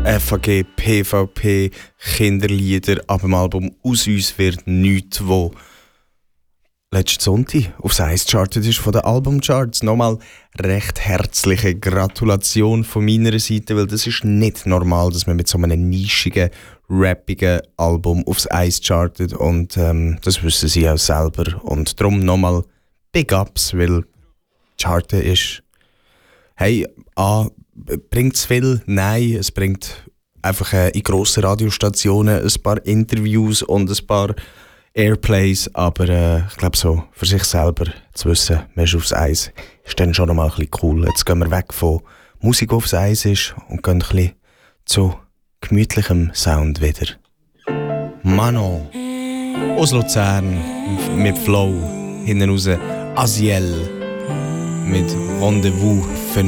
FAG, PVP, Kinderlieder ab dem Album «Aus uns wird nichts», wo letzten Sonntag aufs Eis chartet ist von den Albumcharts. Nochmal recht herzliche Gratulation von meiner Seite, weil das ist nicht normal, dass man mit so einem nischigen, rappigen Album aufs Eis chartet und das wissen sie auch selber. Und darum nochmal Big Ups, weil Charten ist, hey, bringt es viel? Nein, es bringt einfach in grossen Radiostationen ein paar Interviews und ein paar Airplays, aber ich glaube so, für sich selber zu wissen, man ist aufs Eis, ist dann schon noch mal ein bisschen cool. Jetzt gehen wir weg von Musik, die aufs Eis ist und gehen ein bisschen zu gemütlichem Sound wieder. Manon aus Luzern mit Flow, hinten raus Aziel mit Rendezvous für